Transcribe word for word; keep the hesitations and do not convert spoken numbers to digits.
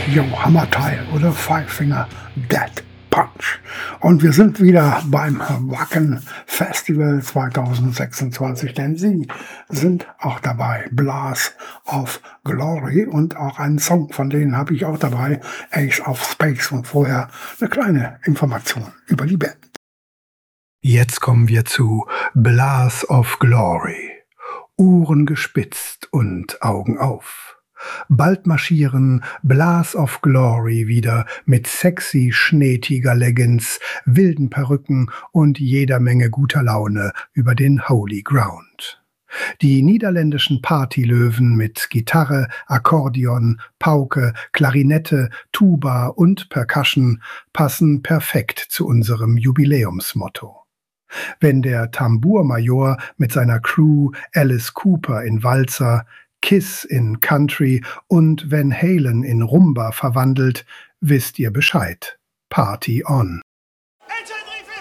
Yo, Hammerteil oder Five Finger Death Punch. Und wir sind wieder beim Wacken Festival zwanzig sechsundzwanzig, denn sie sind auch dabei. Blast of Glory, und auch einen Song von denen habe ich auch dabei, Ace of Space, und vorher eine kleine Information über die Band. Jetzt kommen wir zu Blast of Glory. Ohren gespitzt und Augen auf. Bald marschieren Blast of Glory wieder mit sexy Schneetiger-Leggings, wilden Perücken und jeder Menge guter Laune über den Holy Ground. Die niederländischen Partylöwen mit Gitarre, Akkordeon, Pauke, Klarinette, Tuba und Percussion passen perfekt zu unserem Jubiläumsmotto. Wenn der Tambourmajor mit seiner Crew Alice Cooper in Walzer, Kiss in Country und Van Halen in Rumba verwandelt, wisst ihr Bescheid. Party on!